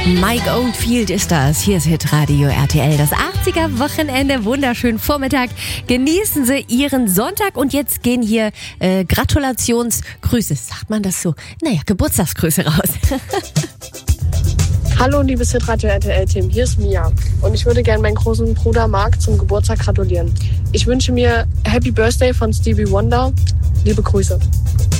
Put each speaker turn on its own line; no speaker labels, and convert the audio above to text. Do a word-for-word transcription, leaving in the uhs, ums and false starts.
Mike Oldfield ist das. Hier ist Hitradio R T L. Das achtziger-Wochenende. Wunderschönen Vormittag. Genießen Sie Ihren Sonntag. Und jetzt gehen hier äh, Gratulationsgrüße. Sagt man das so? Naja, Geburtstagsgrüße raus.
Hallo, liebes Hitradio R T L-Team. Hier ist Mia. Und ich würde gerne meinen großen Bruder Marc zum Geburtstag gratulieren. Ich wünsche mir Happy Birthday von Stevie Wonder. Liebe Grüße.